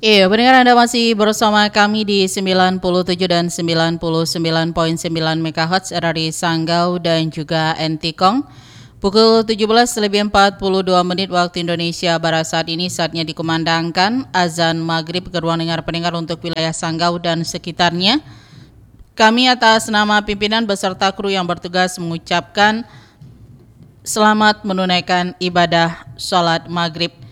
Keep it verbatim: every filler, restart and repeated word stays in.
Iya, pendengar Anda masih bersama kami di sembilan puluh tujuh dan sembilan puluh sembilan koma sembilan MHz dari Sanggau dan juga Entikong. Pukul tujuh belas lebih empat puluh dua menit waktu Indonesia Barat saat ini saatnya dikumandangkan azan maghrib ke ruang dengar pendengar untuk wilayah Sanggau dan sekitarnya. Kami atas nama pimpinan beserta kru yang bertugas mengucapkan selamat menunaikan ibadah sholat maghrib.